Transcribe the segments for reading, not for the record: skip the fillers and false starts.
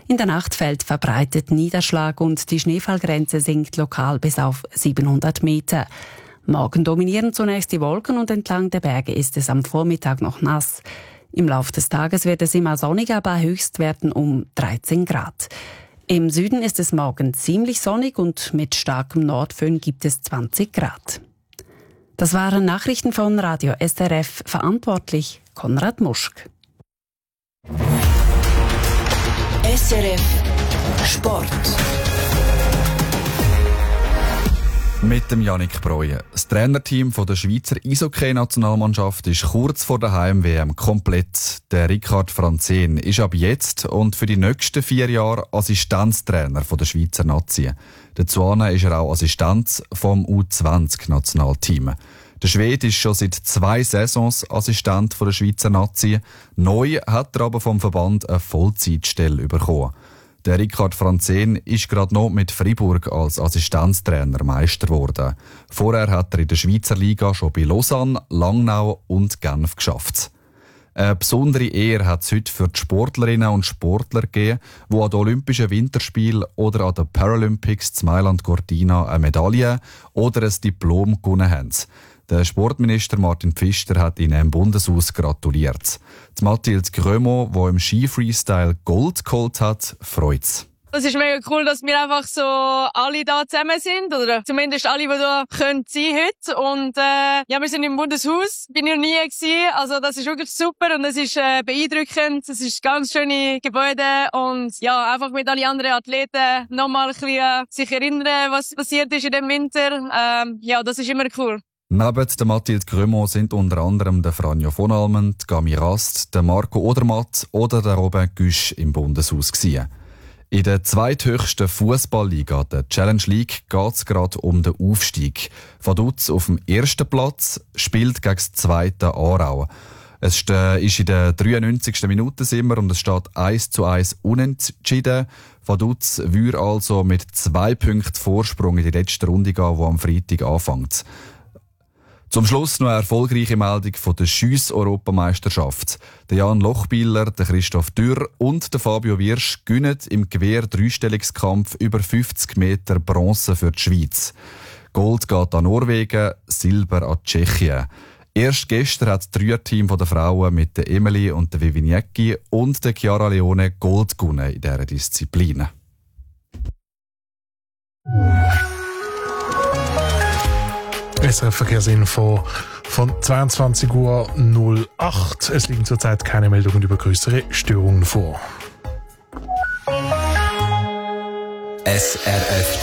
In der Nacht fällt verbreitet Niederschlag und die Schneefallgrenze sinkt lokal bis auf 700 Meter. Morgen dominieren zunächst die Wolken und entlang der Berge ist es am Vormittag noch nass. Im Laufe des Tages wird es immer sonniger bei Höchstwerten um 13 Grad. Im Süden ist es morgen ziemlich sonnig und mit starkem Nordföhn gibt es 20 Grad. Das waren Nachrichten von Radio SRF, verantwortlich Konrad Muschk. SRF Sport. Mit dem Yannick Breuer. Das Trainerteam der Schweizer Eishockey-Nationalmannschaft ist kurz vor der Heim-WM komplett. Der Ricard Franzen ist ab jetzt und für die nächsten 4 Jahre Assistenztrainer der Schweizer Nazi. Dazu ist er auch Assistent vom U20-Nationalteam. Der Schwede ist schon seit 2 Saisons Assistent der Schweizer Nazi. Neu hat er aber vom Verband eine Vollzeitstelle bekommen. Der Ricard Franzen ist gerade noch mit Fribourg als Assistenztrainer Meister geworden. Vorher hat er in der Schweizer Liga schon bei Lausanne, Langnau und Genf geschafft. Eine besondere Ehre hat es heute für die Sportlerinnen und Sportler gegeben, die an den Olympischen Winterspielen oder an den Paralympics zu Mailand Cortina eine Medaille oder ein Diplom gewonnen haben. Der Sportminister Martin Pfister hat ihnen im Bundeshaus gratuliert. Die Mathilde Grömo, die im Ski-Freestyle Gold geholt hat, freut's. Es ist mega cool, dass wir einfach so alle da zusammen sind, oder zumindest alle, die da können sein heute. Und ja, wir sind im Bundeshaus, bin ich noch nie gewesen. Also das ist wirklich super und es ist beeindruckend. Es ist ganz schöne Gebäude und ja, einfach mit allen anderen Athleten nochmal ein bisschen sich erinnern, was passiert ist in dem Winter. Ja, das ist immer cool. Neben der Mathilde Grömo sind unter anderem der Franjo von Almen, die Gami Rast, der Marco Odermatt oder der Robin Güsch im Bundeshaus gewesen. In der zweithöchsten Fußballliga, der Challenge League, geht es gerade um den Aufstieg. Vaduz auf dem 1. Platz spielt gegen das 2. Aarau. Es ist in der 93. Minute und es steht 1:1 unentschieden. Vaduz würde also mit 2 Punkten Vorsprung in die letzte Runde gehen, die am Freitag anfängt. Zum Schluss noch eine erfolgreiche Meldung von der Schuss-Europameisterschaft. Der Jan Lochbiller, der Christoph Dürr und der Fabio Wirsch gewinnen im Gewehr-Dreistellungskampf über 50 Meter Bronze für die Schweiz. Gold geht an Norwegen, Silber an Tschechien. Erst gestern hat das Dreierteam der Frauen mit der Emily und der Viviniecki und der Chiara Leone Gold gewonnen in dieser Disziplin. SRF Verkehrsinfo von 22:08 Uhr. Es liegen zurzeit keine Meldungen über größere Störungen vor. SRF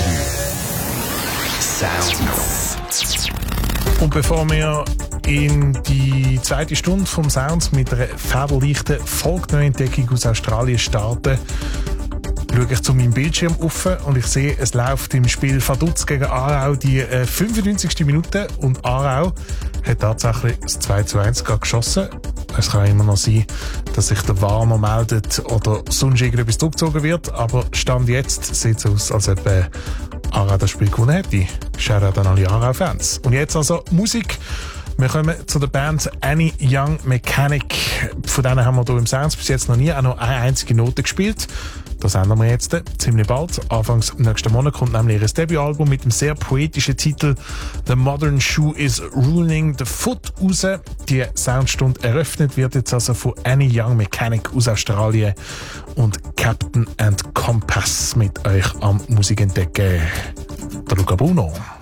3 Sounds. Und bevor wir in die zweite Stunde vom Sounds mit einer fabelleichten Folgneuentdeckung aus Australien starten, schaue ich zu meinem Bildschirm auf und ich sehe, es läuft im Spiel Vaduz gegen Aarau die 95. Minute und Aarau hat tatsächlich das 2:1 geschossen. Es kann immer noch sein, dass sich der Warmer meldet oder sonst irgendetwas durchgezogen wird, aber Stand jetzt sieht es aus, als ob Aarau das Spiel gewonnen hätte. Shoutout an alle Aarau-Fans. Und jetzt also Musik. Wir kommen zu der Band Any Young Mechanic. Von denen haben wir hier im Sounds bis jetzt noch nie auch noch eine einzige Note gespielt. Das ändern wir jetzt ziemlich bald. Anfangs nächsten Monat kommt nämlich ihr Debütalbum mit dem sehr poetischen Titel The Modern Shoe is Ruining the Foot raus. Die Soundstunde eröffnet wird jetzt also von Any Young Mechanic aus Australien und Captain and Compass mit euch am Musikentdecken. Der Luca Bruno.